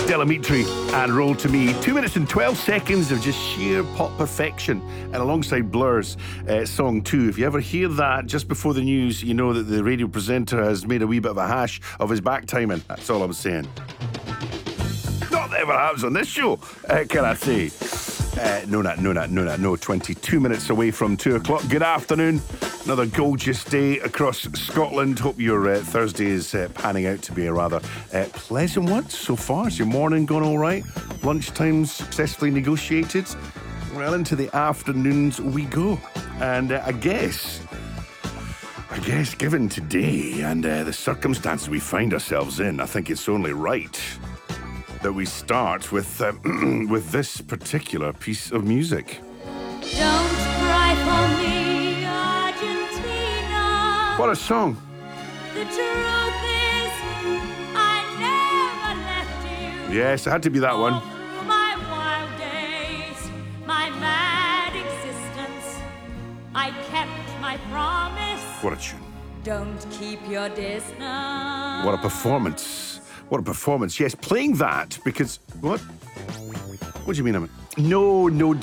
Del Amitri and Roll to Me. 2 minutes and 12 seconds of just sheer pop perfection, and alongside Blur's song 2. If you ever hear that just before the news, you know that the radio presenter has made a wee bit of a hash of his back timing. That's all I'm saying. Not that ever happens on this show, can I say? No. 22 minutes away from 2 o'clock. Good afternoon. Another gorgeous day across Scotland. Hope your Thursday is panning out to be a rather pleasant one so far. Is your morning going all right? Lunchtime successfully negotiated? Well, into the afternoons we go. And I guess, given today and the circumstances we find ourselves in, I think it's only right that we start with with this particular piece of music. Don't cry for me, Argentina. What a song. The truth is, I never left you. Yes, it had to be that one. All through my wild days, my mad existence, I kept my promise. What a tune. Don't keep your distance. What a performance. What a performance. Yes, playing that because... What? What do you mean? No.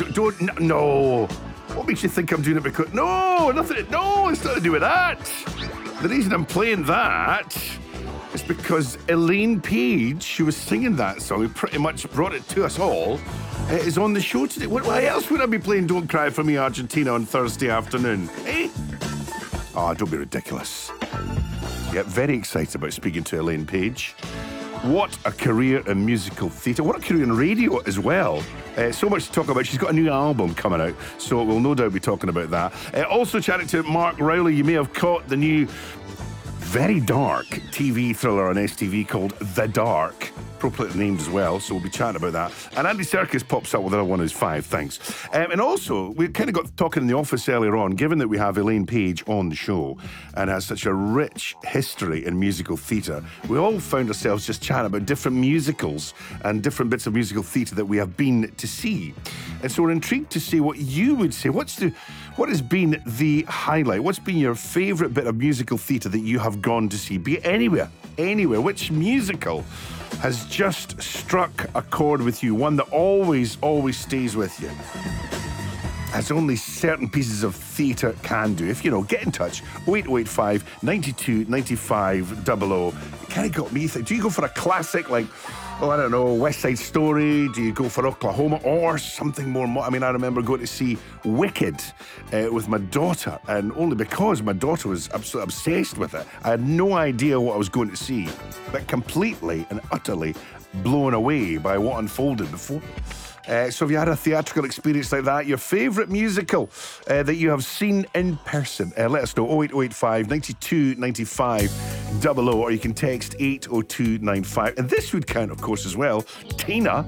What makes you think I'm doing it because... No, nothing. No, it's nothing to do with that. The reason I'm playing that is because Elaine Page, who was singing that song, who pretty much brought it to us all, is on the show today. Why else would I be playing Don't Cry For Me, Argentina on Thursday afternoon? Eh? Oh, don't be ridiculous. Yeah, very excited about speaking to Elaine Page. What a career in musical theatre. What a career in radio as well. So much to talk about. She's got a new album coming out, so we'll no doubt be talking about that. Also chatting to Mark Rowley. You may have caught the new very dark TV thriller on STV called The Dark. Appropriately named as well, so we'll be chatting about that. And Andy Serkis pops up with another one of his 5, thanks. And also, we kind of got talking in the office earlier on, given that we have Elaine Page on the show and has such a rich history in musical theatre, we all found ourselves just chatting about different musicals and different bits of musical theatre that we have been to see. And so we're intrigued to see what you would say. What has been the highlight? What's been your favourite bit of musical theatre that you have gone to see? Be it anywhere. Which musical has just struck a chord with you, one that always stays with you, as only certain pieces of theatre can do? If you know, get in touch. 0885 92 95 00. It kind of got me thinking, do you go for a classic like, I don't know, West Side Story? Do you go for Oklahoma or something more? I mean, I remember going to see Wicked with my daughter, and only because my daughter was absolutely obsessed with it. I had no idea what I was going to see, but completely and utterly blown away by what unfolded before. So have you had a theatrical experience like that? Your favourite musical that you have seen in person? Let us know. 0885 92 95 00, or you can text 80295. And this would count, of course, as well. Tina.